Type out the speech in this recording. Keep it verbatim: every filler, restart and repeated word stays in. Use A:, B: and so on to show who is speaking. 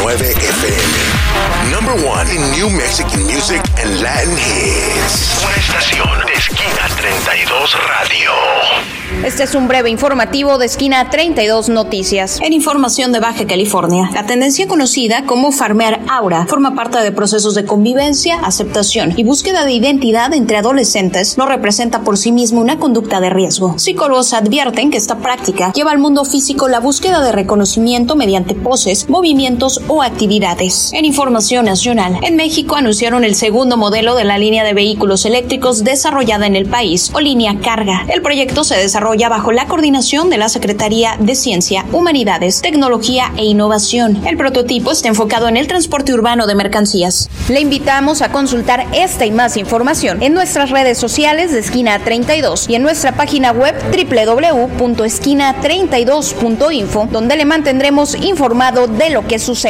A: nueve F M. Number one in New Mexican music and Latin hits. Una estación de Esquina treinta y dos Radio.
B: Este es un breve informativo de Esquina treinta y dos Noticias. En información de Baja California, la tendencia conocida como farmear aura forma parte de procesos de convivencia, aceptación y búsqueda de identidad entre adolescentes. No representa por sí mismo una conducta de riesgo. Psicólogos advierten que esta práctica lleva al mundo físico la búsqueda de reconocimiento mediante poses, movimientos o actividades. En información nacional, en México anunciaron el segundo modelo de la línea de vehículos eléctricos desarrollada en el país, o línea Carga. El proyecto se desarrolla bajo la coordinación de la Secretaría de Ciencia, Humanidades, Tecnología e Innovación. El prototipo está enfocado en el transporte urbano de mercancías. Le invitamos a consultar esta y más información en nuestras redes sociales de Esquina treinta y dos y en nuestra página web doble u doble u doble u punto esquina treinta y dos punto info, donde le mantendremos informado de lo que sucede.